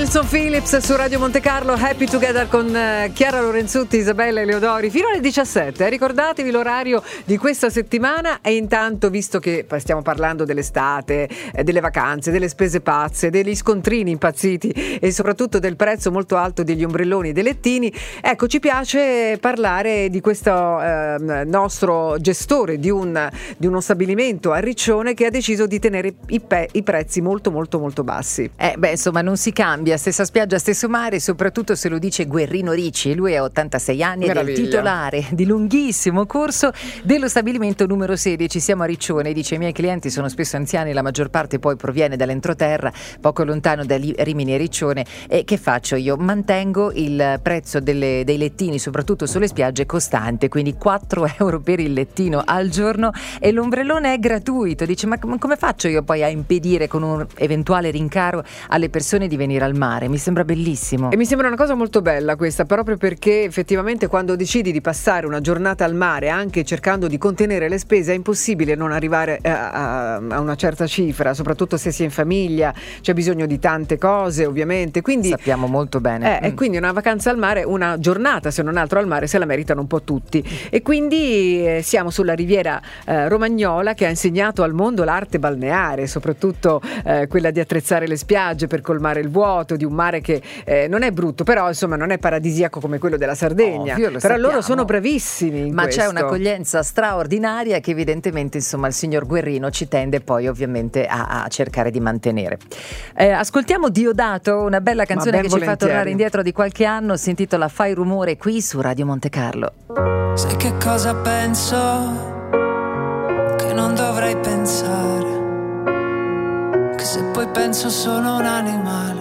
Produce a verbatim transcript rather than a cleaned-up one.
Wilson Phillips su Radio Monte Carlo, Happy Together con eh, Chiara Lorenzutti, Isabella Eleodori fino alle diciassette. Eh, ricordatevi l'orario di questa settimana. E intanto, visto che stiamo parlando dell'estate, eh, delle vacanze, delle spese pazze, degli scontrini impazziti e soprattutto del prezzo molto alto degli ombrelloni e dei lettini, ecco, ci piace parlare di questo eh, nostro gestore di, un, di uno stabilimento a Riccione che ha deciso di tenere i, pe- i prezzi molto molto molto bassi. Eh beh, insomma, non si cambia, stessa spiaggia, stesso mare, soprattutto se lo dice Guerrino Ricci. Lui ha ottantasei anni ed è il titolare di lunghissimo corso dello stabilimento numero sedici. Siamo a Riccione, dice: i miei clienti sono spesso anziani, la maggior parte poi proviene dall'entroterra, poco lontano da Rimini e Riccione. E che faccio io? Mantengo il prezzo delle, dei lettini, soprattutto sulle spiagge, costante, quindi quattro euro per il lettino al giorno e l'ombrellone è gratuito. Dice: ma come faccio io poi a impedire con un eventuale rincaro alle persone di venire al mare? Mi sembra bellissimo. E mi sembra una cosa molto bella questa, proprio perché effettivamente quando decidi di passare una giornata al mare, anche cercando di contenere le spese, è impossibile non arrivare a, a, a una certa cifra, soprattutto se si è in famiglia, c'è bisogno di tante cose ovviamente, quindi sappiamo molto bene. Eh, mm. E quindi una vacanza al mare, una giornata se non altro al mare, se la meritano un po' tutti. E quindi eh, siamo sulla riviera eh, romagnola, che ha insegnato al mondo l'arte balneare, soprattutto eh, quella di attrezzare le spiagge per colmare il vuoto di un mare che eh, non è brutto, però insomma non è paradisiaco come quello della Sardegna. Ovvio, però sappiamo. Loro sono bravissimi in ma questo. C'è un'accoglienza straordinaria che evidentemente insomma il signor Guerrino ci tende poi ovviamente a, a cercare di mantenere. Eh, ascoltiamo Diodato, una bella canzone che volentieri. ci fa tornare indietro di qualche anno, si intitola Fai rumore, qui su Radio Monte Carlo. Sai che cosa penso? Che non dovrei pensare, che se poi penso sono un animale